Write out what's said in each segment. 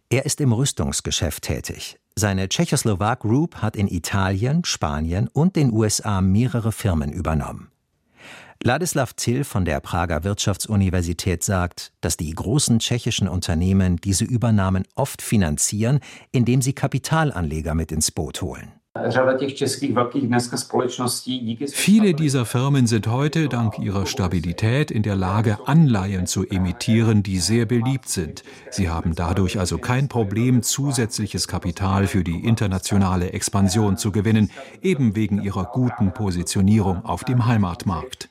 Er ist im Rüstungsgeschäft tätig. Seine Czechoslovak Group hat in Italien, Spanien und den USA mehrere Firmen übernommen. Ladislav Till von der Prager Wirtschaftsuniversität sagt, dass die großen tschechischen Unternehmen diese Übernahmen oft finanzieren, indem sie Kapitalanleger mit ins Boot holen. Viele dieser Firmen sind heute dank ihrer Stabilität in der Lage, Anleihen zu emittieren, die sehr beliebt sind. Sie haben dadurch also kein Problem, zusätzliches Kapital für die internationale Expansion zu gewinnen, eben wegen ihrer guten Positionierung auf dem Heimatmarkt.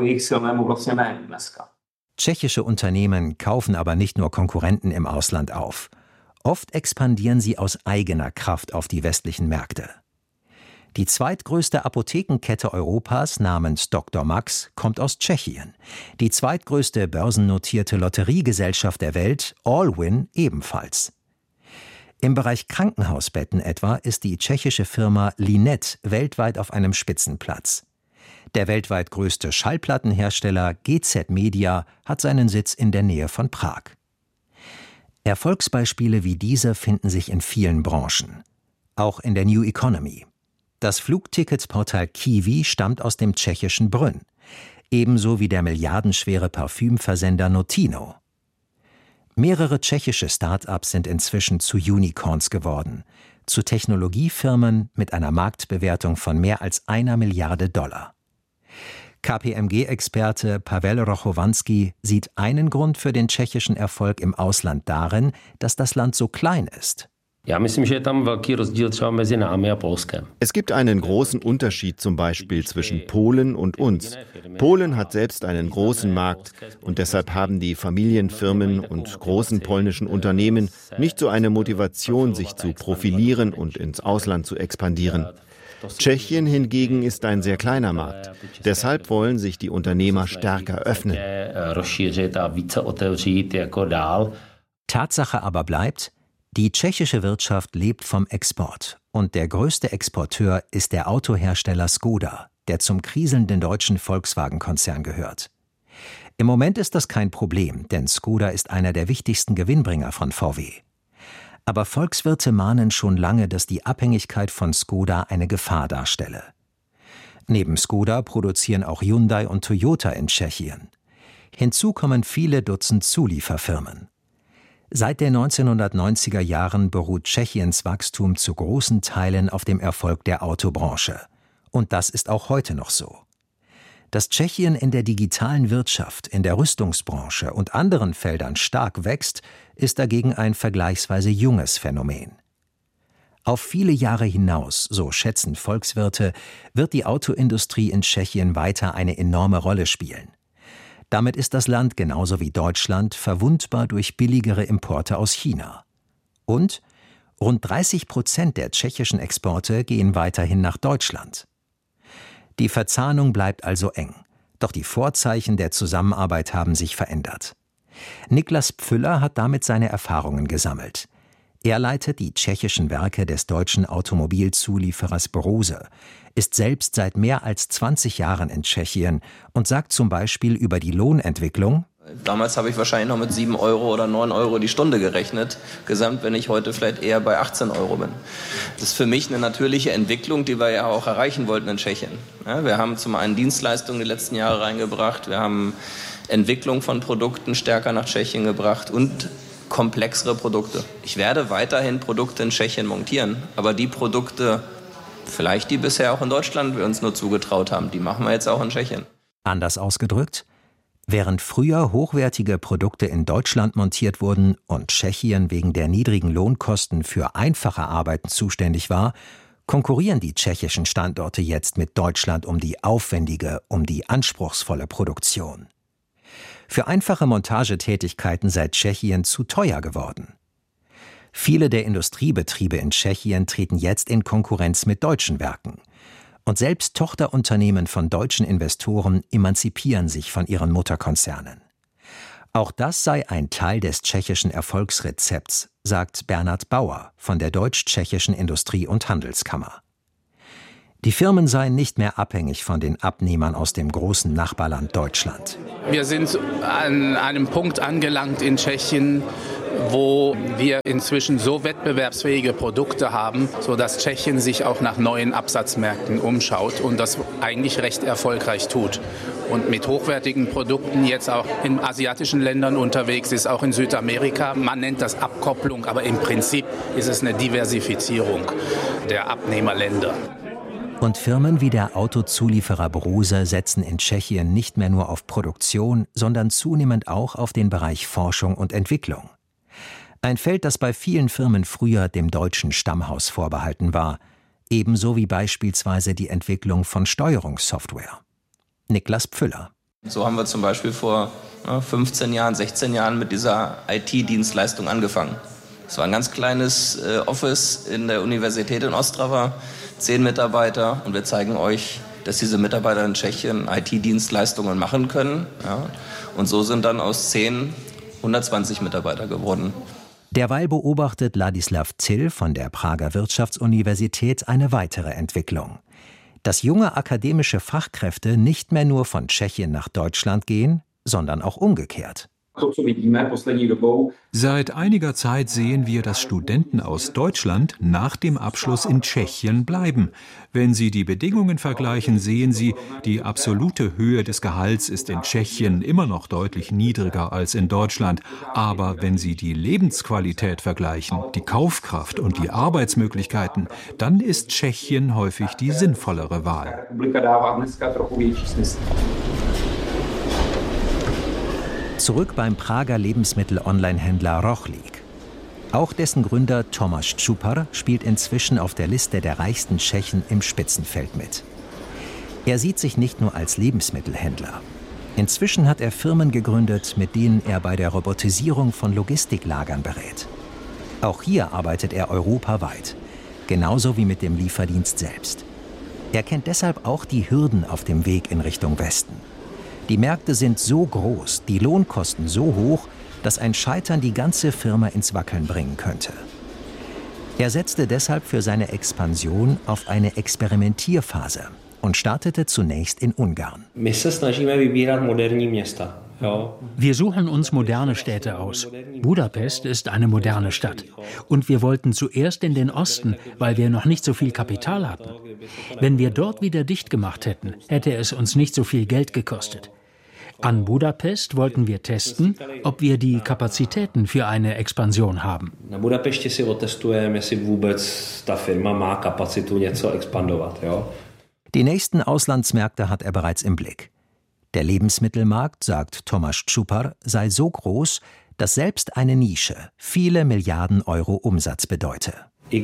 Tschechische Unternehmen kaufen aber nicht nur Konkurrenten im Ausland auf. Oft expandieren sie aus eigener Kraft auf die westlichen Märkte. Die zweitgrößte Apothekenkette Europas namens Dr. Max kommt aus Tschechien. Die zweitgrößte börsennotierte Lotteriegesellschaft der Welt, Allwyn, ebenfalls. Im Bereich Krankenhausbetten etwa ist die tschechische Firma Linet weltweit auf einem Spitzenplatz. Der weltweit größte Schallplattenhersteller GZ Media hat seinen Sitz in der Nähe von Prag. Erfolgsbeispiele wie diese finden sich in vielen Branchen. Auch in der New Economy. Das Flugticketsportal Kiwi stammt aus dem tschechischen Brünn, ebenso wie der milliardenschwere Parfümversender Notino. Mehrere tschechische Start-ups sind inzwischen zu Unicorns geworden, zu Technologiefirmen mit einer Marktbewertung von mehr als $1 Milliarde. KPMG-Experte Pavel Rochowanski sieht einen Grund für den tschechischen Erfolg im Ausland darin, dass das Land so klein ist. Es gibt einen großen Unterschied zum Beispiel zwischen Polen und uns. Polen hat selbst einen großen Markt und deshalb haben die Familienfirmen und großen polnischen Unternehmen nicht so eine Motivation, sich zu profilieren und ins Ausland zu expandieren. Tschechien hingegen ist ein sehr kleiner Markt. Deshalb wollen sich die Unternehmer stärker öffnen. Tatsache aber bleibt, die tschechische Wirtschaft lebt vom Export und der größte Exporteur ist der Autohersteller Skoda, der zum kriselnden deutschen Volkswagen-Konzern gehört. Im Moment ist das kein Problem, denn Skoda ist einer der wichtigsten Gewinnbringer von VW. Aber Volkswirte mahnen schon lange, dass die Abhängigkeit von Skoda eine Gefahr darstelle. Neben Skoda produzieren auch Hyundai und Toyota in Tschechien. Hinzu kommen viele Dutzend Zulieferfirmen. Seit den 1990er Jahren beruht Tschechiens Wachstum zu großen Teilen auf dem Erfolg der Autobranche. Und das ist auch heute noch so. Dass Tschechien in der digitalen Wirtschaft, in der Rüstungsbranche und anderen Feldern stark wächst, ist dagegen ein vergleichsweise junges Phänomen. Auf viele Jahre hinaus, so schätzen Volkswirte, wird die Autoindustrie in Tschechien weiter eine enorme Rolle spielen. Damit ist das Land genauso wie Deutschland verwundbar durch billigere Importe aus China. Und rund 30% der tschechischen Exporte gehen weiterhin nach Deutschland. Die Verzahnung bleibt also eng, doch die Vorzeichen der Zusammenarbeit haben sich verändert. Niklas Pfüller hat damit seine Erfahrungen gesammelt. Er leitet die tschechischen Werke des deutschen Automobilzulieferers Brose, ist selbst seit mehr als 20 Jahren in Tschechien und sagt zum Beispiel über die Lohnentwicklung: Damals habe ich wahrscheinlich noch mit 7 Euro oder 9 Euro die Stunde gerechnet, gesamt, wenn ich heute vielleicht eher bei 18 Euro bin. Das ist für mich eine natürliche Entwicklung, die wir ja auch erreichen wollten in Tschechien. Ja, wir haben zum einen Dienstleistungen die letzten Jahre reingebracht, wir haben Entwicklung von Produkten stärker nach Tschechien gebracht und komplexere Produkte. Ich werde weiterhin Produkte in Tschechien montieren, aber die Produkte, vielleicht die bisher auch in Deutschland wir uns nur zugetraut haben, die machen wir jetzt auch in Tschechien. Anders ausgedrückt: Während früher hochwertige Produkte in Deutschland montiert wurden und Tschechien wegen der niedrigen Lohnkosten für einfache Arbeiten zuständig war, konkurrieren die tschechischen Standorte jetzt mit Deutschland um die aufwendige, um die anspruchsvolle Produktion. Für einfache Montagetätigkeiten sei Tschechien zu teuer geworden. Viele der Industriebetriebe in Tschechien treten jetzt in Konkurrenz mit deutschen Werken. Und selbst Tochterunternehmen von deutschen Investoren emanzipieren sich von ihren Mutterkonzernen. Auch das sei ein Teil des tschechischen Erfolgsrezepts, sagt Bernhard Bauer von der Deutsch-Tschechischen Industrie- und Handelskammer. Die Firmen seien nicht mehr abhängig von den Abnehmern aus dem großen Nachbarland Deutschland. Wir sind an einem Punkt angelangt in Tschechien, wo wir inzwischen so wettbewerbsfähige Produkte haben, sodass Tschechien sich auch nach neuen Absatzmärkten umschaut und das eigentlich recht erfolgreich tut. Und mit hochwertigen Produkten jetzt auch in asiatischen Ländern unterwegs ist, auch in Südamerika. Man nennt das Abkopplung, aber im Prinzip ist es eine Diversifizierung der Abnehmerländer. Und Firmen wie der Autozulieferer Brose setzen in Tschechien nicht mehr nur auf Produktion, sondern zunehmend auch auf den Bereich Forschung und Entwicklung. Ein Feld, das bei vielen Firmen früher dem deutschen Stammhaus vorbehalten war, ebenso wie beispielsweise die Entwicklung von Steuerungssoftware. Niklas Pfüller. So haben wir zum Beispiel vor 15 Jahren, 16 Jahren mit dieser IT-Dienstleistung angefangen. Es war ein ganz kleines Office in der Universität in Ostrava, 10 Mitarbeiter, und wir zeigen euch, dass diese Mitarbeiter in Tschechien IT-Dienstleistungen machen können. Ja. Und so sind dann aus 10 120 Mitarbeiter geworden. Derweil beobachtet Ladislav Zill von der Prager Wirtschaftsuniversität eine weitere Entwicklung. Dass junge akademische Fachkräfte nicht mehr nur von Tschechien nach Deutschland gehen, sondern auch umgekehrt. Seit einiger Zeit sehen wir, dass Studenten aus Deutschland nach dem Abschluss in Tschechien bleiben. Wenn Sie die Bedingungen vergleichen, sehen Sie, die absolute Höhe des Gehalts ist in Tschechien immer noch deutlich niedriger als in Deutschland. Aber wenn Sie die Lebensqualität vergleichen, die Kaufkraft und die Arbeitsmöglichkeiten, dann ist Tschechien häufig die sinnvollere Wahl. Zurück beim Prager Lebensmittel-Online-Händler Rochlik. Auch dessen Gründer Tomáš Čupar spielt inzwischen auf der Liste der reichsten Tschechen im Spitzenfeld mit. Er sieht sich nicht nur als Lebensmittelhändler. Inzwischen hat er Firmen gegründet, mit denen er bei der Robotisierung von Logistiklagern berät. Auch hier arbeitet er europaweit, genauso wie mit dem Lieferdienst selbst. Er kennt deshalb auch die Hürden auf dem Weg in Richtung Westen. Die Märkte sind so groß, die Lohnkosten so hoch, dass ein Scheitern die ganze Firma ins Wackeln bringen könnte. Er setzte deshalb für seine Expansion auf eine Experimentierphase und startete zunächst in Ungarn. Wir suchen uns moderne Städte aus. Budapest ist eine moderne Stadt. Und wir wollten zuerst in den Osten, weil wir noch nicht so viel Kapital hatten. Wenn wir dort wieder dicht gemacht hätten, hätte es uns nicht so viel Geld gekostet. An Budapest wollten wir testen, ob wir die Kapazitäten für eine Expansion haben. Die nächsten Auslandsmärkte hat er bereits im Blick. Der Lebensmittelmarkt, sagt Tomáš Čupar, sei so groß, dass selbst eine Nische viele Milliarden Euro Umsatz bedeute.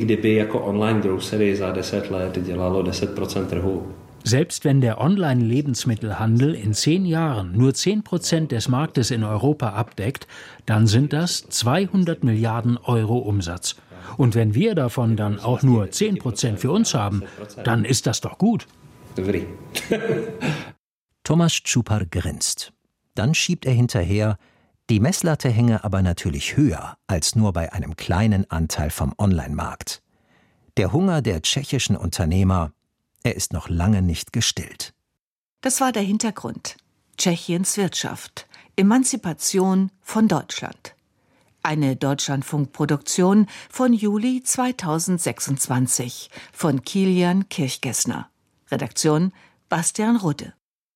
Selbst wenn der Online-Lebensmittelhandel in 10 Jahren nur 10% des Marktes in Europa abdeckt, dann sind das 200 Milliarden Euro Umsatz. Und wenn wir davon dann auch nur 10% für uns haben, dann ist das doch gut. Tomáš Čupar grinst. Dann schiebt er hinterher, die Messlatte hänge aber natürlich höher als nur bei einem kleinen Anteil vom Online-Markt. Der Hunger der tschechischen Unternehmer, er ist noch lange nicht gestillt. Das war der Hintergrund. Tschechiens Wirtschaft. Emanzipation von Deutschland. Eine Deutschlandfunk-Produktion von Juli 2026 von Kilian Kirchgessner. Redaktion Bastian Rudde.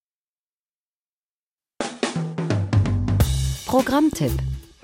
Programmtipp.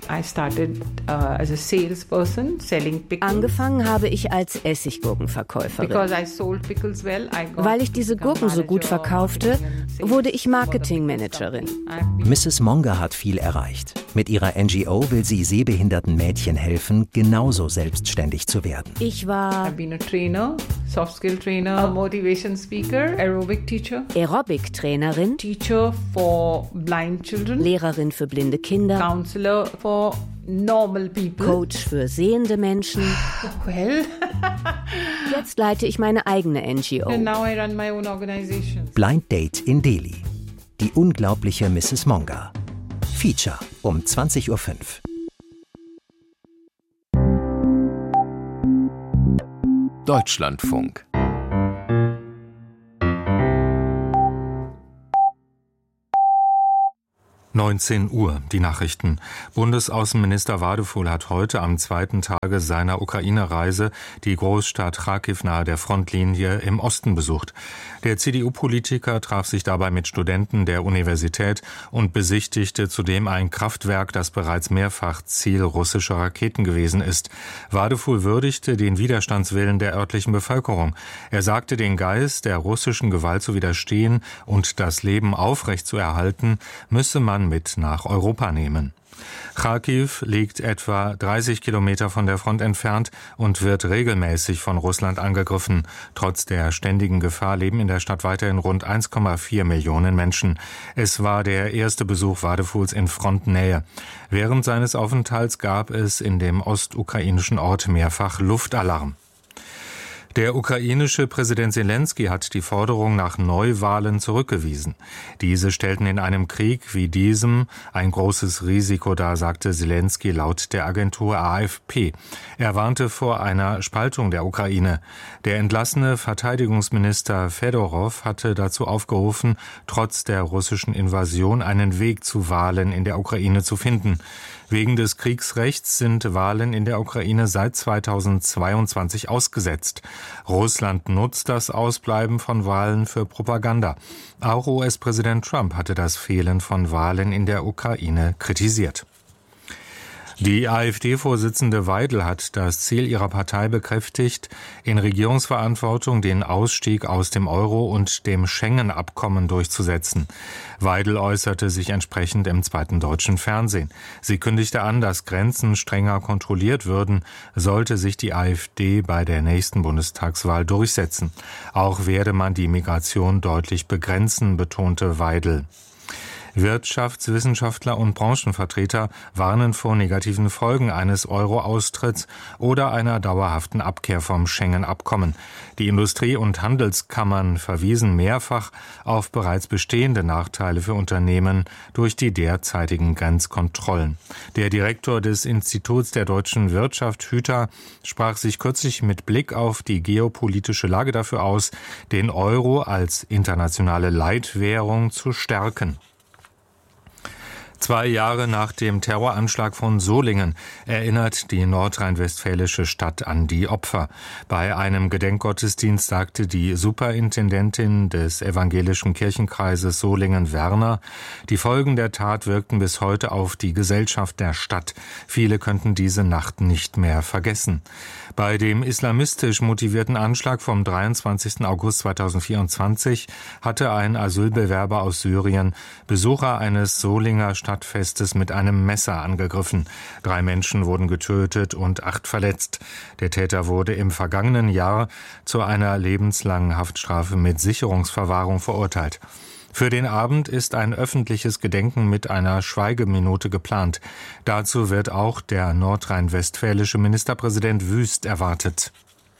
Angefangen habe ich als Essiggurkenverkäuferin. Weil ich diese Gurken so gut verkaufte, wurde ich Marketingmanagerin. Mrs. Monga hat viel erreicht. Mit ihrer NGO will sie sehbehinderten Mädchen helfen, genauso selbstständig zu werden. Ich war Trainer, Soft Skill Trainer, Motivation Speaker, Aerobic Teacher, Aerobic-Trainerin, Teacher for Blind Children, Lehrerin für blinde Kinder, Counselor for normal people, Coach für sehende Menschen. Well. Jetzt leite ich meine eigene NGO. And now I run my own organization. Blind Date in Delhi. Die unglaubliche Mrs. Monga. Feature um 20:05 Uhr. Deutschlandfunk. 19 Uhr, die Nachrichten. Bundesaußenminister Wadefuhl hat heute am zweiten Tage seiner Ukraine-Reise die Großstadt Charkiw nahe der Frontlinie im Osten besucht. Der CDU-Politiker traf sich dabei mit Studenten der Universität und besichtigte zudem ein Kraftwerk, das bereits mehrfach Ziel russischer Raketen gewesen ist. Wadefuhl würdigte den Widerstandswillen der örtlichen Bevölkerung. Er sagte, den Geist der russischen Gewalt zu widerstehen und das Leben aufrechtzuerhalten, müsse man mit nach Europa nehmen. Charkiw liegt etwa 30 Kilometer von der Front entfernt und wird regelmäßig von Russland angegriffen. Trotz der ständigen Gefahr leben in der Stadt weiterhin rund 1,4 Millionen Menschen. Es war der erste Besuch Wadefuhls in Frontnähe. Während seines Aufenthalts gab es in dem ostukrainischen Ort mehrfach Luftalarm. Der ukrainische Präsident Selenskyj hat die Forderung nach Neuwahlen zurückgewiesen. Diese stellten in einem Krieg wie diesem ein großes Risiko dar, sagte Selenskyj laut der Agentur AFP. Er warnte vor einer Spaltung der Ukraine. Der entlassene Verteidigungsminister Fedorov hatte dazu aufgerufen, trotz der russischen Invasion einen Weg zu Wahlen in der Ukraine zu finden. Wegen des Kriegsrechts sind Wahlen in der Ukraine seit 2022 ausgesetzt. Russland nutzt das Ausbleiben von Wahlen für Propaganda. Auch US-Präsident Trump hatte das Fehlen von Wahlen in der Ukraine kritisiert. Die AfD-Vorsitzende Weidel hat das Ziel ihrer Partei bekräftigt, in Regierungsverantwortung den Ausstieg aus dem Euro und dem Schengen-Abkommen durchzusetzen. Weidel äußerte sich entsprechend im zweiten deutschen Fernsehen. Sie kündigte an, dass Grenzen strenger kontrolliert würden, sollte sich die AfD bei der nächsten Bundestagswahl durchsetzen. Auch werde man die Migration deutlich begrenzen, betonte Weidel. Wirtschaftswissenschaftler und Branchenvertreter warnen vor negativen Folgen eines Euro-Austritts oder einer dauerhaften Abkehr vom Schengen-Abkommen. Die Industrie- und Handelskammern verwiesen mehrfach auf bereits bestehende Nachteile für Unternehmen durch die derzeitigen Grenzkontrollen. Der Direktor des Instituts der deutschen Wirtschaft, Hüter, sprach sich kürzlich mit Blick auf die geopolitische Lage dafür aus, den Euro als internationale Leitwährung zu stärken. 2 Jahre nach dem Terroranschlag von Solingen erinnert die nordrhein-westfälische Stadt an die Opfer. Bei einem Gedenkgottesdienst sagte die Superintendentin des evangelischen Kirchenkreises Solingen, Werner, die Folgen der Tat wirkten bis heute auf die Gesellschaft der Stadt. Viele könnten diese Nacht nicht mehr vergessen. Bei dem islamistisch motivierten Anschlag vom 23. August 2024 hatte ein Asylbewerber aus Syrien Besucher eines Solinger Stadtfestes mit einem Messer angegriffen. 3 Menschen wurden getötet und 8 verletzt. Der Täter wurde im vergangenen Jahr zu einer lebenslangen Haftstrafe mit Sicherungsverwahrung verurteilt. Für den Abend ist ein öffentliches Gedenken mit einer Schweigeminute geplant. Dazu wird auch der nordrhein-westfälische Ministerpräsident Wüst erwartet.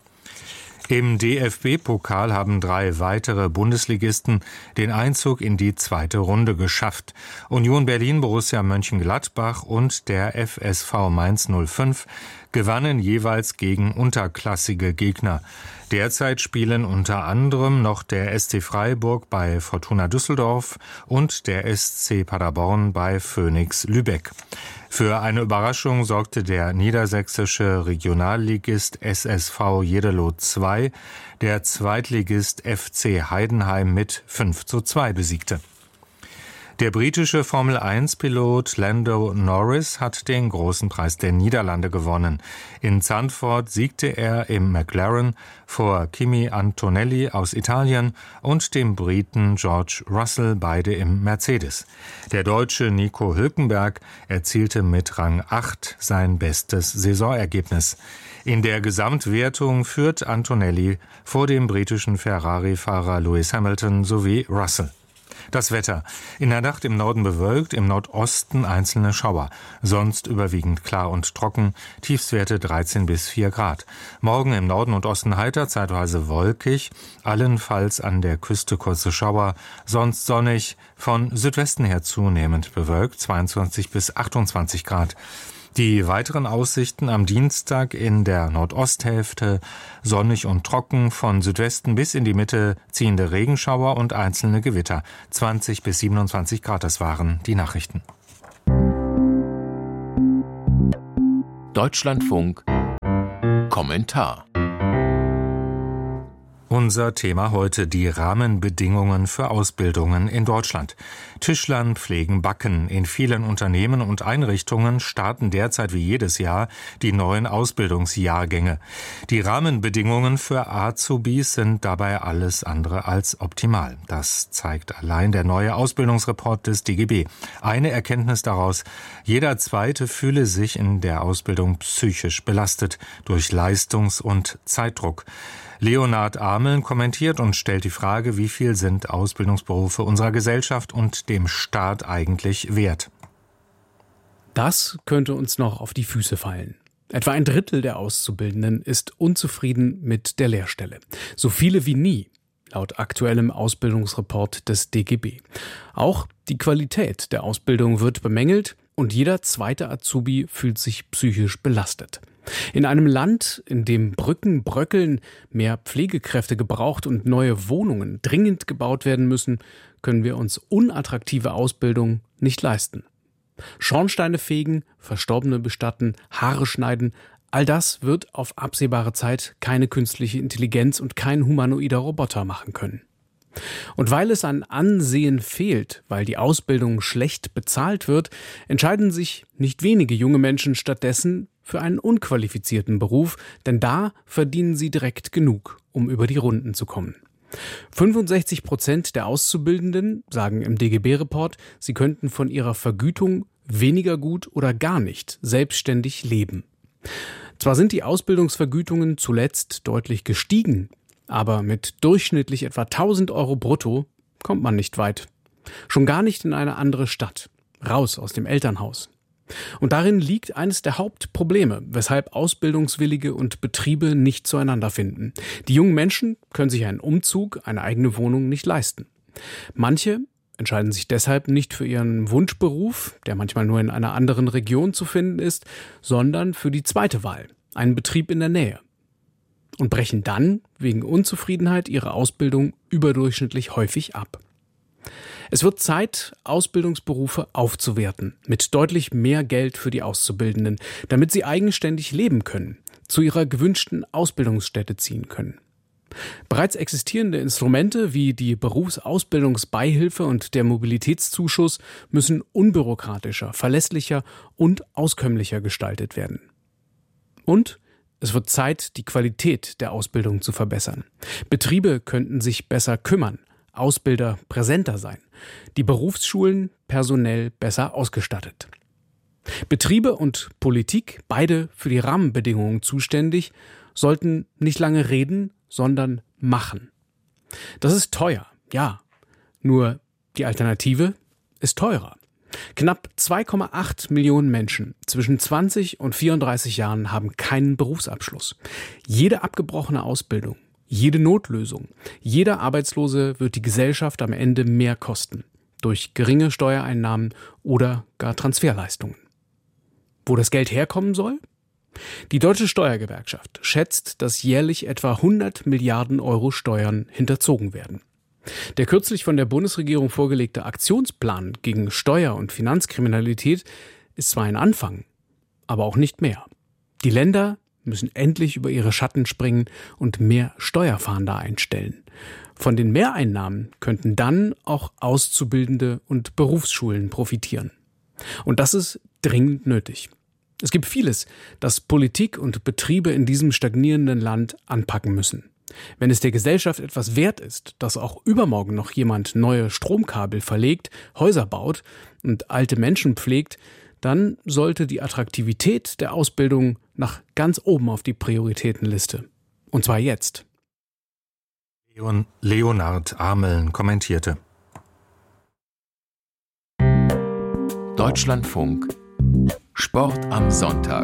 Im DFB-Pokal haben 3 weitere Bundesligisten den Einzug in die zweite Runde geschafft. Union Berlin, Borussia Mönchengladbach und der FSV Mainz 05 gewannen jeweils gegen unterklassige Gegner. Derzeit spielen unter anderem noch der SC Freiburg bei Fortuna Düsseldorf und der SC Paderborn bei Phoenix Lübeck. Für eine Überraschung sorgte der niedersächsische Regionalligist SSV Jeddelo II, der Zweitligist FC Heidenheim mit 5:2 besiegte. Der britische Formel-1-Pilot Lando Norris hat den großen Preis der Niederlande gewonnen. In Zandvoort siegte er im McLaren vor Kimi Antonelli aus Italien und dem Briten George Russell, beide im Mercedes. Der Deutsche Nico Hülkenberg erzielte mit Rang 8 sein bestes Saisonergebnis. In der Gesamtwertung führt Antonelli vor dem britischen Ferrari-Fahrer Lewis Hamilton sowie Russell. Das Wetter. In der Nacht im Norden bewölkt, im Nordosten einzelne Schauer. Sonst überwiegend klar und trocken, Tiefstwerte 13 bis 4 Grad. Morgen im Norden und Osten heiter, zeitweise wolkig, allenfalls an der Küste kurze Schauer, sonst sonnig, von Südwesten her zunehmend bewölkt, 22 bis 28 Grad. Die weiteren Aussichten am Dienstag in der Nordosthälfte sonnig und trocken, von Südwesten bis in die Mitte ziehende Regenschauer und einzelne Gewitter. 20 bis 27 Grad, das waren die Nachrichten. Deutschlandfunk Kommentar. Unser Thema heute: die Rahmenbedingungen für Ausbildungen in Deutschland. Tischlern, Pflegen, Backen. In vielen Unternehmen und Einrichtungen starten derzeit wie jedes Jahr die neuen Ausbildungsjahrgänge. Die Rahmenbedingungen für Azubis sind dabei alles andere als optimal. Das zeigt allein der neue Ausbildungsreport des DGB. Eine Erkenntnis daraus: jeder Zweite fühle sich in der Ausbildung psychisch belastet durch Leistungs- und Zeitdruck. Leonhard Ameln kommentiert und stellt die Frage, wie viel sind Ausbildungsberufe unserer Gesellschaft und dem Staat eigentlich wert? Das könnte uns noch auf die Füße fallen. Etwa 1/3 der Auszubildenden ist unzufrieden mit der Lehrstelle. So viele wie nie, laut aktuellem Ausbildungsreport des DGB. Auch die Qualität der Ausbildung wird bemängelt und jeder zweite Azubi fühlt sich psychisch belastet. In einem Land, in dem Brücken bröckeln, mehr Pflegekräfte gebraucht und neue Wohnungen dringend gebaut werden müssen, können wir uns unattraktive Ausbildung nicht leisten. Schornsteine fegen, Verstorbene bestatten, Haare schneiden, all das wird auf absehbare Zeit keine künstliche Intelligenz und kein humanoider Roboter machen können. Und weil es an Ansehen fehlt, weil die Ausbildung schlecht bezahlt wird, entscheiden sich nicht wenige junge Menschen stattdessen für einen unqualifizierten Beruf, denn da verdienen sie direkt genug, um über die Runden zu kommen. 65% der Auszubildenden sagen im DGB-Report, sie könnten von ihrer Vergütung weniger gut oder gar nicht selbstständig leben. Zwar sind die Ausbildungsvergütungen zuletzt deutlich gestiegen, aber mit durchschnittlich etwa 1.000 Euro brutto kommt man nicht weit. Schon gar nicht in eine andere Stadt, raus aus dem Elternhaus. Und darin liegt eines der Hauptprobleme, weshalb Ausbildungswillige und Betriebe nicht zueinander finden. Die jungen Menschen können sich einen Umzug, eine eigene Wohnung nicht leisten. Manche entscheiden sich deshalb nicht für ihren Wunschberuf, der manchmal nur in einer anderen Region zu finden ist, sondern für die zweite Wahl, einen Betrieb in der Nähe. Und brechen dann wegen Unzufriedenheit ihre Ausbildung überdurchschnittlich häufig ab. Es wird Zeit, Ausbildungsberufe aufzuwerten, mit deutlich mehr Geld für die Auszubildenden, damit sie eigenständig leben können, zu ihrer gewünschten Ausbildungsstätte ziehen können. Bereits existierende Instrumente wie die Berufsausbildungsbeihilfe und der Mobilitätszuschuss müssen unbürokratischer, verlässlicher und auskömmlicher gestaltet werden. Und es wird Zeit, die Qualität der Ausbildung zu verbessern. Betriebe könnten sich besser kümmern, Ausbilder präsenter sein, die Berufsschulen personell besser ausgestattet. Betriebe und Politik, beide für die Rahmenbedingungen zuständig, sollten nicht lange reden, sondern machen. Das ist teuer, ja, nur die Alternative ist teurer. Knapp 2,8 Millionen Menschen zwischen 20 und 34 Jahren haben keinen Berufsabschluss. Jede abgebrochene Ausbildung, jede Notlösung, jeder Arbeitslose wird die Gesellschaft am Ende mehr kosten. Durch geringe Steuereinnahmen oder gar Transferleistungen. Wo das Geld herkommen soll? Die Deutsche Steuergewerkschaft schätzt, dass jährlich etwa 100 Milliarden Euro Steuern hinterzogen werden. Der kürzlich von der Bundesregierung vorgelegte Aktionsplan gegen Steuer- und Finanzkriminalität ist zwar ein Anfang, aber auch nicht mehr. Die Länder müssen endlich über ihre Schatten springen und mehr Steuerfahnder einstellen. Von den Mehreinnahmen könnten dann auch Auszubildende und Berufsschulen profitieren. Und das ist dringend nötig. Es gibt vieles, das Politik und Betriebe in diesem stagnierenden Land anpacken müssen. Wenn es der Gesellschaft etwas wert ist, dass auch übermorgen noch jemand neue Stromkabel verlegt, Häuser baut und alte Menschen pflegt, dann sollte die Attraktivität der Ausbildung nach ganz oben auf die Prioritätenliste. Und zwar jetzt. Leonhard Ameln kommentierte. Deutschlandfunk Sport am Sonntag.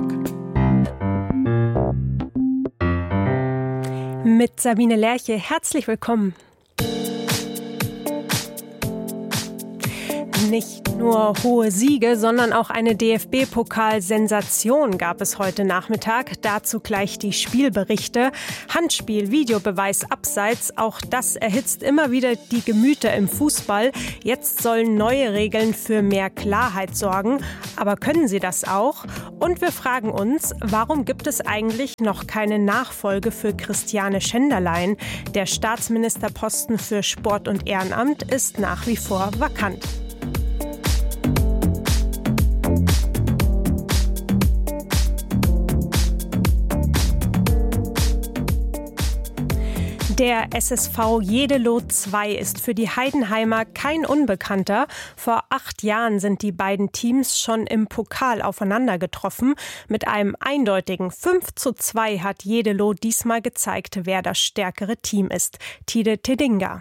Mit Sabine Lerche, herzlich willkommen. Nicht nur hohe Siege, sondern auch eine DFB-Pokal-Sensation gab es heute Nachmittag. Dazu gleich die Spielberichte. Handspiel, Videobeweis abseits, auch das erhitzt immer wieder die Gemüter im Fußball. Jetzt sollen neue Regeln für mehr Klarheit sorgen. Aber können sie das auch? Und wir fragen uns, warum gibt es eigentlich noch keine Nachfolge für Christiane Schenderlein? Der Staatsministerposten für Sport und Ehrenamt ist nach wie vor vakant. Der SSV Jeddelo 2 ist für die Heidenheimer kein Unbekannter. Vor 8 Jahren sind die beiden Teams schon im Pokal aufeinander getroffen. Mit einem eindeutigen 5:2 hat Jeddelo diesmal gezeigt, wer das stärkere Team ist. Tide Tedinga.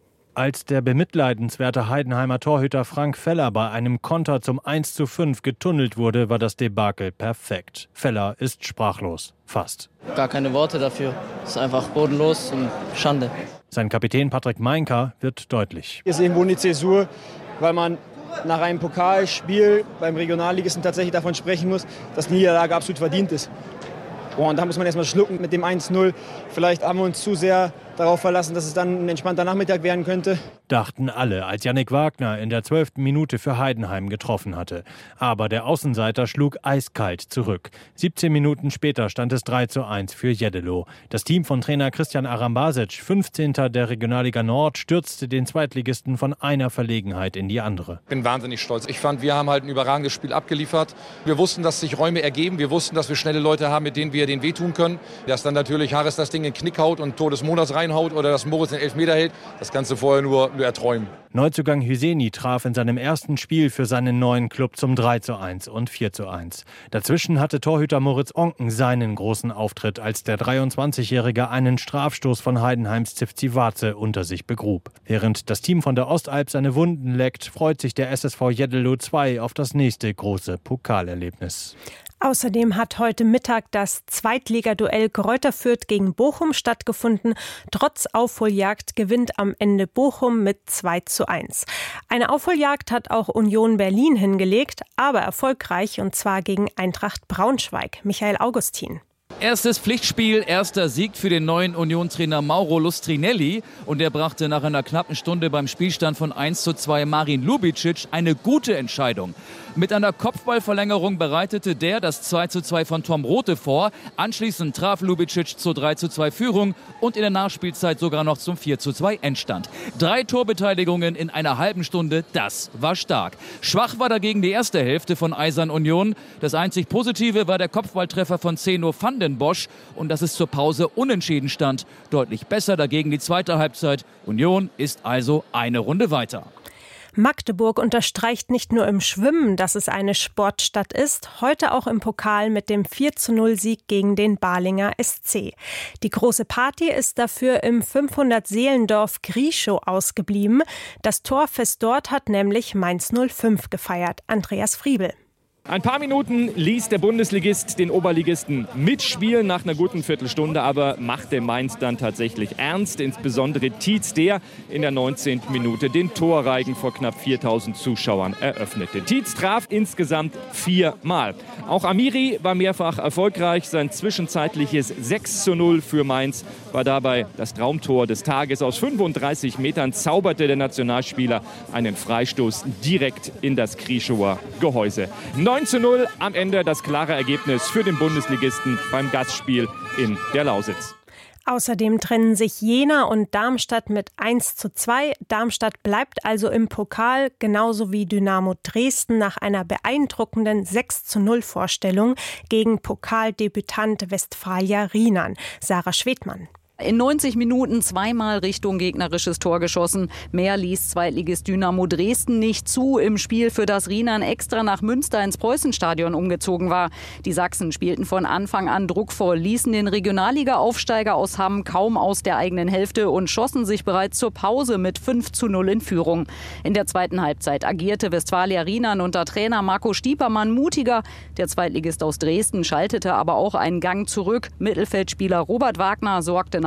Als der bemitleidenswerte Heidenheimer Torhüter Frank Feller bei einem Konter zum 1:5 getunnelt wurde, war das Debakel perfekt. Feller ist sprachlos. Fast. Gar keine Worte dafür. Es ist einfach bodenlos und Schande. Sein Kapitän Patrick Meinka wird deutlich. Hier ist irgendwo eine Zäsur, weil man nach einem Pokalspiel beim Regionalligisten tatsächlich davon sprechen muss, dass die Niederlage absolut verdient ist. Und da muss man erstmal schlucken mit dem 1:0. Vielleicht haben wir uns zu sehr darauf verlassen, dass es dann ein entspannter Nachmittag werden könnte. Dachten alle, als Yannick Wagner in der 12. Minute für Heidenheim getroffen hatte. Aber der Außenseiter schlug eiskalt zurück. 17 Minuten später stand es 3:1 für Jeddelo. Das Team von Trainer Christian Arambasic, 15. der Regionalliga Nord, stürzte den Zweitligisten von einer Verlegenheit in die andere. Ich bin wahnsinnig stolz. Ich fand, wir haben halt ein überragendes Spiel abgeliefert. Wir wussten, dass sich Räume ergeben. Wir wussten, dass wir schnelle Leute haben, mit denen wir den wehtun können. Dass dann natürlich Harris das Ding in den Knick haut und Tor des Monats reinhaut oder dass Moritz den Elfmeter hält, das kannst du vorher nur erträumen. Neuzugang Hüseni traf in seinem ersten Spiel für seinen neuen Club zum 3:1 und 4:1. Dazwischen hatte Torhüter Moritz Onken seinen großen Auftritt, als der 23-Jährige einen Strafstoß von Heidenheims Zivcivace unter sich begrub. Während das Team von der Ostalb seine Wunden leckt, freut sich der SSV Jeddelo 2 auf das nächste große Pokalerlebnis. Außerdem hat heute Mittag das Zweitligaduell Greuther Fürth gegen Bochum stattgefunden. Trotz Aufholjagd gewinnt am Ende Bochum mit 2:1. Eine Aufholjagd hat auch Union Berlin hingelegt, aber erfolgreich, und zwar gegen Eintracht Braunschweig. Michael Augustin. Erstes Pflichtspiel, erster Sieg für den neuen Union-Trainer Mauro Lustrinelli. Und er brachte nach einer knappen Stunde beim Spielstand von 1:2 Marin Lubicic eine gute Entscheidung. Mit einer Kopfballverlängerung bereitete der das 2:2 von Tom Rothe vor. Anschließend traf Lubicic zur 3:2 Führung und in der Nachspielzeit sogar noch zum 4:2 Endstand. 3 Torbeteiligungen in einer halben Stunde, das war stark. Schwach war dagegen die erste Hälfte von Eisern Union. Das einzig Positive war der Kopfballtreffer von Zeno van den Bosch und dass es zur Pause unentschieden stand. Deutlich besser dagegen die zweite Halbzeit. Union ist also eine Runde weiter. Magdeburg unterstreicht nicht nur im Schwimmen, dass es eine Sportstadt ist, heute auch im Pokal mit dem 4:0-Sieg gegen den Balinger SC. Die große Party ist dafür im 500-Seelendorf Grieschow ausgeblieben. Das Torfest dort hat nämlich Mainz 05 gefeiert. Andreas Friebel. Ein paar Minuten ließ der Bundesligist den Oberligisten mitspielen nach einer guten Viertelstunde, aber machte Mainz dann tatsächlich ernst. Insbesondere Tietz, der in der 19. Minute den Torreigen vor knapp 4.000 Zuschauern eröffnete. Tietz traf insgesamt 4-mal. Auch Amiri war mehrfach erfolgreich. Sein zwischenzeitliches 6:0 für Mainz war dabei das Traumtor des Tages. Aus 35 Metern zauberte der Nationalspieler einen Freistoß direkt in das Grieschower Gehäuse. 9:0 am Ende das klare Ergebnis für den Bundesligisten beim Gastspiel in der Lausitz. Außerdem trennen sich Jena und Darmstadt mit 1:2. Darmstadt bleibt also im Pokal, genauso wie Dynamo Dresden nach einer beeindruckenden 6:0-Vorstellung gegen Pokaldebütant Westfalia Rienan. Sarah Schwedmann. In 90 Minuten 2-mal Richtung gegnerisches Tor geschossen. Mehr ließ Zweitligist Dynamo Dresden nicht zu im Spiel, für das Rienan extra nach Münster ins Preußenstadion umgezogen war. Die Sachsen spielten von Anfang an druckvoll, ließen den Regionalliga-Aufsteiger aus Hamm kaum aus der eigenen Hälfte und schossen sich bereits zur Pause mit 5:0 in Führung. In der zweiten Halbzeit agierte Westfalia Rienan unter Trainer Marco Stiepermann mutiger. Der Zweitligist aus Dresden schaltete aber auch einen Gang zurück. Mittelfeldspieler Robert Wagner sorgte nach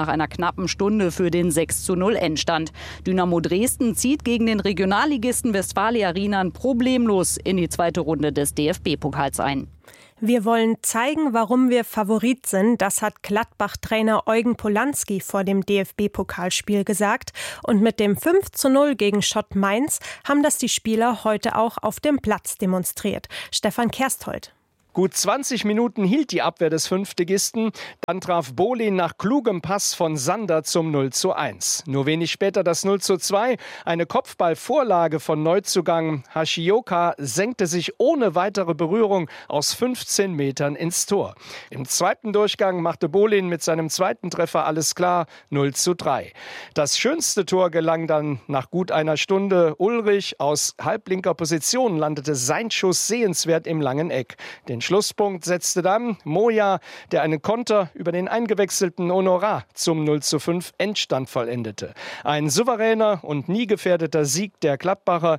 nach einer knappen Stunde für den 6:0 Endstand. Dynamo Dresden zieht gegen den Regionalligisten Westfalia Rienan problemlos in die zweite Runde des DFB-Pokals ein. Wir wollen zeigen, warum wir Favorit sind, das hat Gladbach-Trainer Eugen Polanski vor dem DFB-Pokalspiel gesagt. Und mit dem 5:0 gegen Schott Mainz haben das die Spieler heute auch auf dem Platz demonstriert. Stefan Kersthold. Gut 20 Minuten hielt die Abwehr des Fünftligisten. Dann traf Bolin nach klugem Pass von Sander zum 0:1. Nur wenig später das 0:2. Eine Kopfballvorlage von Neuzugang Hashioka senkte sich ohne weitere Berührung aus 15 Metern ins Tor. Im zweiten Durchgang machte Bolin mit seinem zweiten Treffer alles klar, 0:3. Das schönste Tor gelang dann nach gut einer Stunde. Ulrich aus halblinker Position landete sein Schuss sehenswert im langen Eck. Den Schlusspunkt setzte dann Moja, der einen Konter über den eingewechselten Honorat zum 0:5 Endstand vollendete. Ein souveräner und nie gefährdeter Sieg der Gladbacher.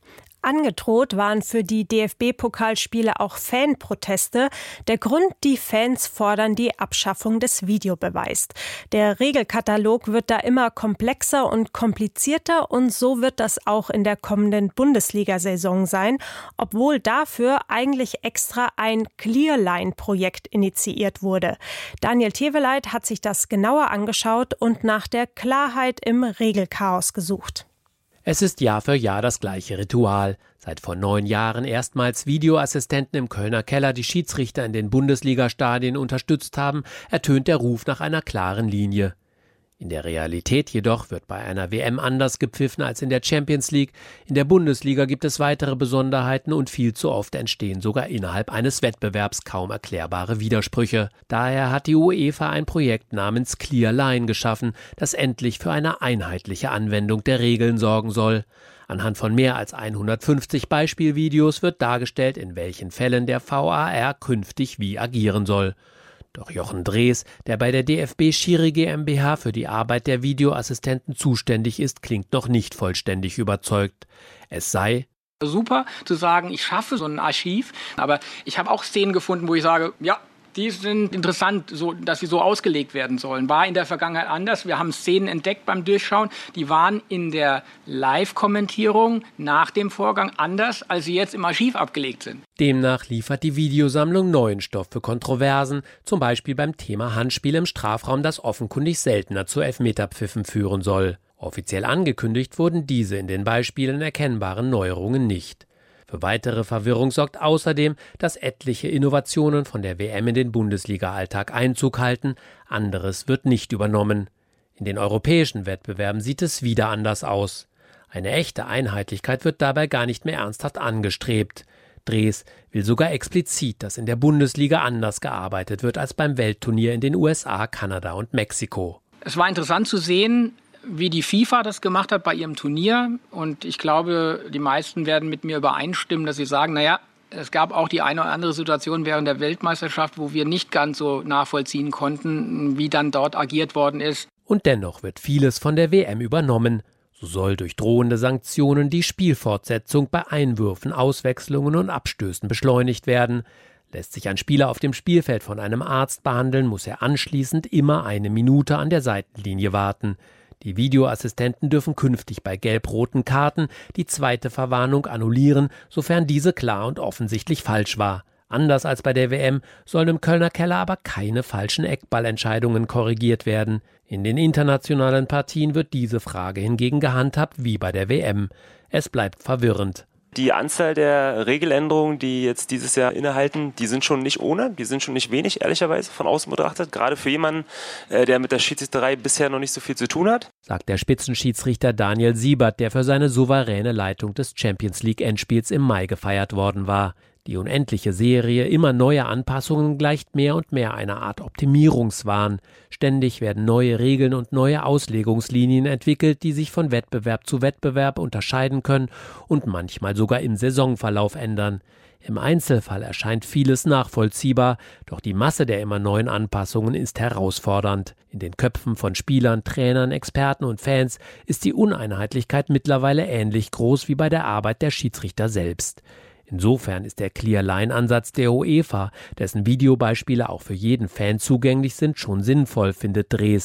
Angedroht waren für die DFB-Pokalspiele auch Fanproteste. Der Grund, die Fans fordern die Abschaffung des Videobeweises. Der Regelkatalog wird da immer komplexer und komplizierter und so wird das auch in der kommenden Bundesliga-Saison sein, obwohl dafür eigentlich extra ein Clearline-Projekt initiiert wurde. Daniel Teveleit hat sich das genauer angeschaut und nach der Klarheit im Regelchaos gesucht. Es ist Jahr für Jahr das gleiche Ritual. Seit vor 9 Jahren erstmals Videoassistenten im Kölner Keller die Schiedsrichter in den Bundesliga-Stadien unterstützt haben, ertönt der Ruf nach einer klaren Linie. In der Realität jedoch wird bei einer WM anders gepfiffen als in der Champions League. In der Bundesliga gibt es weitere Besonderheiten und viel zu oft entstehen sogar innerhalb eines Wettbewerbs kaum erklärbare Widersprüche. Daher hat die UEFA ein Projekt namens Clearline geschaffen, das endlich für eine einheitliche Anwendung der Regeln sorgen soll. Anhand von mehr als 150 Beispielvideos wird dargestellt, in welchen Fällen der VAR künftig wie agieren soll. Doch Jochen Drees, der bei der DFB Schiri GmbH für die Arbeit der Videoassistenten zuständig ist, klingt noch nicht vollständig überzeugt. Es sei super zu sagen, ich schaffe so ein Archiv, aber ich habe auch Szenen gefunden, wo ich sage, ja, die sind interessant, so, dass sie so ausgelegt werden sollen. War in der Vergangenheit anders. Wir haben Szenen entdeckt beim Durchschauen, die waren in der Live-Kommentierung nach dem Vorgang anders, als sie jetzt im Archiv abgelegt sind. Demnach liefert die Videosammlung neuen Stoff für Kontroversen, zum Beispiel beim Thema Handspiel im Strafraum, das offenkundig seltener zu Elfmeterpfiffen führen soll. Offiziell angekündigt wurden diese in den Beispielen erkennbaren Neuerungen nicht. Für weitere Verwirrung sorgt außerdem, dass etliche Innovationen von der WM in den Bundesliga-Alltag Einzug halten, anderes wird nicht übernommen. In den europäischen Wettbewerben sieht es wieder anders aus. Eine echte Einheitlichkeit wird dabei gar nicht mehr ernsthaft angestrebt. Drees will sogar explizit, dass in der Bundesliga anders gearbeitet wird als beim Weltturnier in den USA, Kanada und Mexiko. Es war interessant zu sehen, wie die FIFA das gemacht hat bei ihrem Turnier. Und ich glaube, die meisten werden mit mir übereinstimmen, dass sie sagen, naja, es gab auch die eine oder andere Situation während der Weltmeisterschaft, wo wir nicht ganz so nachvollziehen konnten, wie dann dort agiert worden ist. Und dennoch wird vieles von der WM übernommen. So soll durch drohende Sanktionen die Spielfortsetzung bei Einwürfen, Auswechslungen und Abstößen beschleunigt werden. Lässt sich ein Spieler auf dem Spielfeld von einem Arzt behandeln, muss er anschließend immer 1 Minute an der Seitenlinie warten. Die Videoassistenten dürfen künftig bei gelb-roten Karten die zweite Verwarnung annullieren, sofern diese klar und offensichtlich falsch war. Anders als bei der WM sollen im Kölner Keller aber keine falschen Eckballentscheidungen korrigiert werden. In den internationalen Partien wird diese Frage hingegen gehandhabt wie bei der WM. Es bleibt verwirrend. Die Anzahl der Regeländerungen, die jetzt dieses Jahr innehalten, die sind schon nicht ohne, die sind schon nicht wenig, ehrlicherweise, von außen betrachtet. Gerade für jemanden, der mit der Schiedsrichterei bisher noch nicht so viel zu tun hat. Sagt der Spitzenschiedsrichter Daniel Siebert, der für seine souveräne Leitung des Champions-League-Endspiels im Mai gefeiert worden war. Die unendliche Serie immer neuer Anpassungen gleicht mehr und mehr einer Art Optimierungswahn. Ständig werden neue Regeln und neue Auslegungslinien entwickelt, die sich von Wettbewerb zu Wettbewerb unterscheiden können und manchmal sogar im Saisonverlauf ändern. Im Einzelfall erscheint vieles nachvollziehbar, doch die Masse der immer neuen Anpassungen ist herausfordernd. In den Köpfen von Spielern, Trainern, Experten und Fans ist die Uneinheitlichkeit mittlerweile ähnlich groß wie bei der Arbeit der Schiedsrichter selbst. Insofern ist der Clearline-Ansatz der UEFA, dessen Videobeispiele auch für jeden Fan zugänglich sind, schon sinnvoll, findet Drees.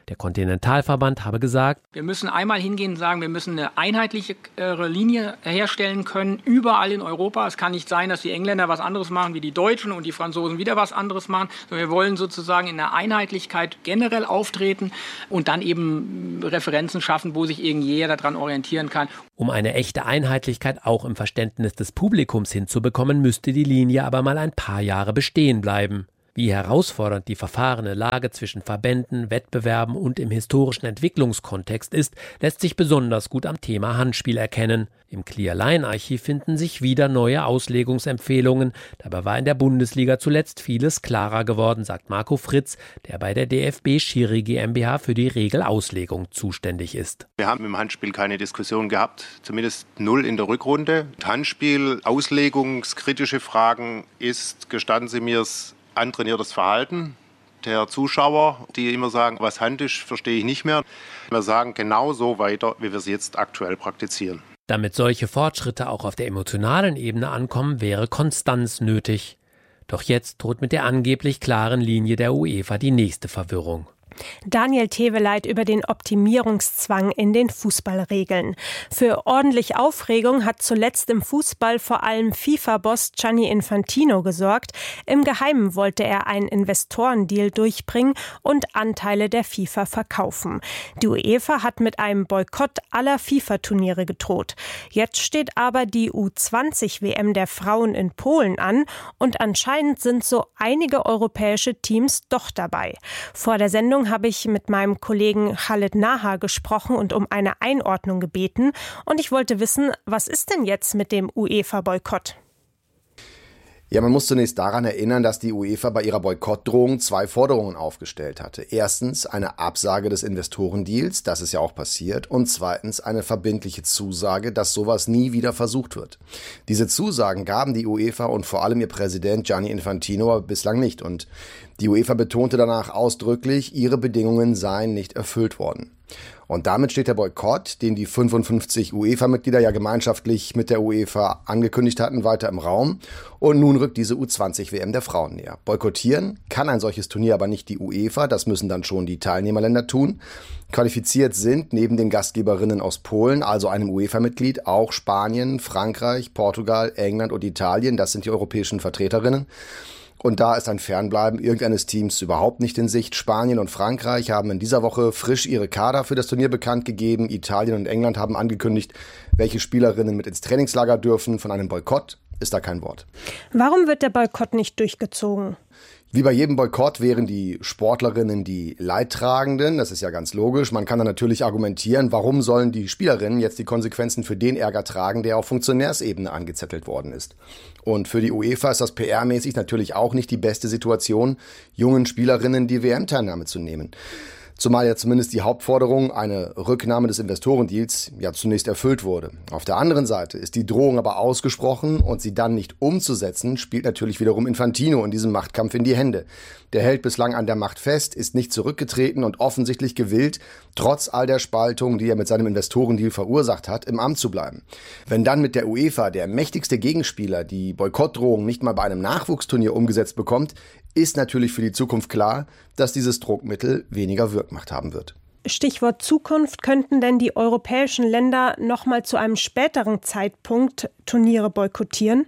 Der Kontinentalverband habe gesagt: Wir müssen einmal hingehen und sagen, wir müssen eine einheitliche Linie herstellen können, überall in Europa. Es kann nicht sein, dass die Engländer was anderes machen wie die Deutschen und die Franzosen wieder was anderes machen. Wir wollen sozusagen in der Einheitlichkeit generell auftreten und dann eben Referenzen schaffen, wo sich jeder daran orientieren kann. Um eine echte Einheitlichkeit auch im Verständnis des Publikums hinzubekommen, müsste die Linie aber mal ein paar Jahre bestehen bleiben. Wie herausfordernd die verfahrene Lage zwischen Verbänden, Wettbewerben und im historischen Entwicklungskontext ist, lässt sich besonders gut am Thema Handspiel erkennen. Im Clear-Line-Archiv finden sich wieder neue Auslegungsempfehlungen. Dabei war in der Bundesliga zuletzt vieles klarer geworden, sagt Marco Fritz, der bei der DFB Schiri GmbH für die Regelauslegung zuständig ist. Wir haben im Handspiel keine Diskussion gehabt, zumindest 0 in der Rückrunde. Handspiel, auslegungskritische Fragen ist, gestatten Sie mir's, antrainiertes Verhalten der Zuschauer, die immer sagen, was Hand ist, verstehe ich nicht mehr. Wir sagen genau so weiter, wie wir es jetzt aktuell praktizieren. Damit solche Fortschritte auch auf der emotionalen Ebene ankommen, wäre Konstanz nötig. Doch jetzt droht mit der angeblich klaren Linie der UEFA die nächste Verwirrung. Daniel Teveleit über den Optimierungszwang in den Fußballregeln. Für ordentlich Aufregung hat zuletzt im Fußball vor allem FIFA-Boss Gianni Infantino gesorgt. Im Geheimen wollte er einen Investorendeal durchbringen und Anteile der FIFA verkaufen. Die UEFA hat mit einem Boykott aller FIFA-Turniere gedroht. Jetzt steht aber die U20-WM der Frauen in Polen an und anscheinend sind so einige europäische Teams doch dabei. Vor der Sendung habe ich mit meinem Kollegen Khaled Naha gesprochen und um eine Einordnung gebeten. Und ich wollte wissen, was ist denn jetzt mit dem UEFA-Boykott? Ja, man muss zunächst daran erinnern, dass die UEFA bei ihrer Boykottdrohung 2 Forderungen aufgestellt hatte. Erstens eine Absage des Investorendeals, das ist ja auch passiert. Und zweitens eine verbindliche Zusage, dass sowas nie wieder versucht wird. Diese Zusagen gaben die UEFA und vor allem ihr Präsident Gianni Infantino aber bislang nicht. Und die UEFA betonte danach ausdrücklich, ihre Bedingungen seien nicht erfüllt worden. Und damit steht der Boykott, den die 55 UEFA-Mitglieder ja gemeinschaftlich mit der UEFA angekündigt hatten, weiter im Raum. Und nun rückt diese U20-WM der Frauen näher. Boykottieren kann ein solches Turnier aber nicht die UEFA, das müssen dann schon die Teilnehmerländer tun. Qualifiziert sind neben den Gastgeberinnen aus Polen, also einem UEFA-Mitglied, auch Spanien, Frankreich, Portugal, England und Italien, das sind die europäischen Vertreterinnen. Und da ist ein Fernbleiben irgendeines Teams überhaupt nicht in Sicht. Spanien und Frankreich haben in dieser Woche frisch ihre Kader für das Turnier bekannt gegeben. Italien und England haben angekündigt, welche Spielerinnen mit ins Trainingslager dürfen. Von einem Boykott ist da kein Wort. Warum wird der Boykott nicht durchgezogen? Wie bei jedem Boykott wären die Sportlerinnen die Leidtragenden. Das ist ja ganz logisch. Man kann dann natürlich argumentieren, warum sollen die Spielerinnen jetzt die Konsequenzen für den Ärger tragen, der auf Funktionärsebene angezettelt worden ist. Und für die UEFA ist das PR-mäßig natürlich auch nicht die beste Situation, jungen Spielerinnen die WM-Teilnahme zu nehmen. Zumal ja zumindest die Hauptforderung, eine Rücknahme des Investorendeals, ja zunächst erfüllt wurde. Auf der anderen Seite ist die Drohung aber ausgesprochen und sie dann nicht umzusetzen, spielt natürlich wiederum Infantino in diesem Machtkampf in die Hände. Der hält bislang an der Macht fest, ist nicht zurückgetreten und offensichtlich gewillt, trotz all der Spaltung, die er mit seinem Investorendeal verursacht hat, im Amt zu bleiben. Wenn dann mit der UEFA der mächtigste Gegenspieler die Boykottdrohung nicht mal bei einem Nachwuchsturnier umgesetzt bekommt, ist natürlich für die Zukunft klar, dass dieses Druckmittel weniger Wirkmacht haben wird. Stichwort Zukunft. Könnten denn die europäischen Länder noch mal zu einem späteren Zeitpunkt Turniere boykottieren?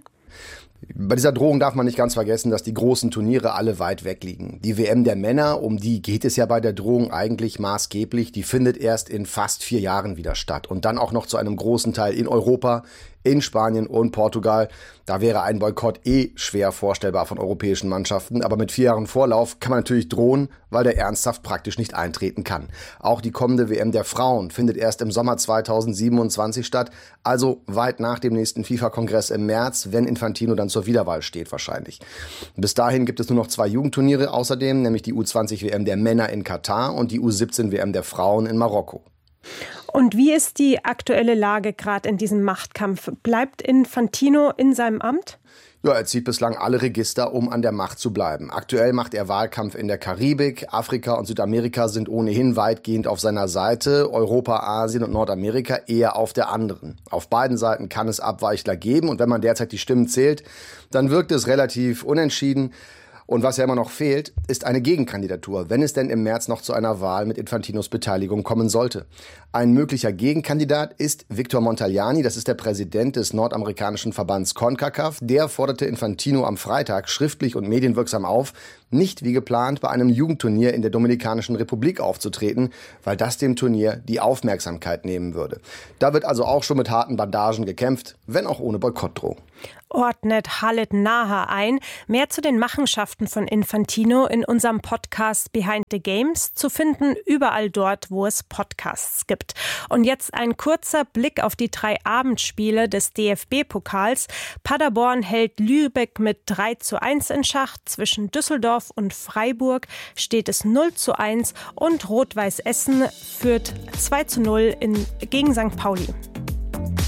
Bei dieser Drohung darf man nicht ganz vergessen, dass die großen Turniere alle weit weg liegen. Die WM der Männer, um die geht es ja bei der Drohung eigentlich maßgeblich, die findet erst in fast 4 Jahren wieder statt. Und dann auch noch zu einem großen Teil in Europa, in Spanien und Portugal. Da wäre ein Boykott schwer vorstellbar von europäischen Mannschaften. Aber mit 4 Jahren Vorlauf kann man natürlich drohen, weil der ernsthaft praktisch nicht eintreten kann. Auch die kommende WM der Frauen findet erst im Sommer 2027 statt. Also weit nach dem nächsten FIFA-Kongress im März, wenn Infantino dann zur Wiederwahl steht wahrscheinlich. Bis dahin gibt es nur noch 2 Jugendturniere außerdem, nämlich die U20-WM der Männer in Katar und die U17-WM der Frauen in Marokko. Und wie ist die aktuelle Lage gerade in diesem Machtkampf? Bleibt Infantino in seinem Amt? Ja, er zieht bislang alle Register, um an der Macht zu bleiben. Aktuell macht er Wahlkampf in der Karibik. Afrika und Südamerika sind ohnehin weitgehend auf seiner Seite. Europa, Asien und Nordamerika eher auf der anderen. Auf beiden Seiten kann es Abweichler geben. Und wenn man derzeit die Stimmen zählt, dann wirkt es relativ unentschieden. Und was ja immer noch fehlt, ist eine Gegenkandidatur, wenn es denn im März noch zu einer Wahl mit Infantinos Beteiligung kommen sollte. Ein möglicher Gegenkandidat ist Victor Montagliani, das ist der Präsident des nordamerikanischen Verbands CONCACAF. Der forderte Infantino am Freitag schriftlich und medienwirksam auf, nicht wie geplant bei einem Jugendturnier in der Dominikanischen Republik aufzutreten, weil das dem Turnier die Aufmerksamkeit nehmen würde. Da wird also auch schon mit harten Bandagen gekämpft, wenn auch ohne Boykottdrohung. Ordnet Khaled Naher ein. Mehr zu den Machenschaften von Infantino in unserem Podcast Behind the Games, zu finden überall dort, wo es Podcasts gibt. Und jetzt ein kurzer Blick auf die 3 Abendspiele des DFB-Pokals. Paderborn hält Lübeck mit 3:1 in Schach. Zwischen Düsseldorf und Freiburg steht es 0:1 und Rot-Weiß Essen führt 2:0 gegen St. Pauli.